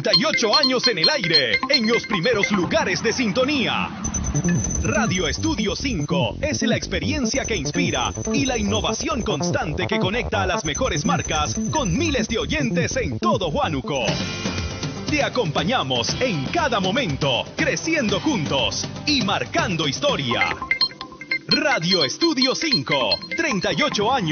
38 años en el aire, en los primeros lugares de sintonía. Radio Estudio 5 es la experiencia que inspira y la innovación constante que conecta a las mejores marcas con miles de oyentes en todo Huánuco. Te acompañamos en cada momento, creciendo juntos y marcando historia. Radio Estudio 5, 38 años.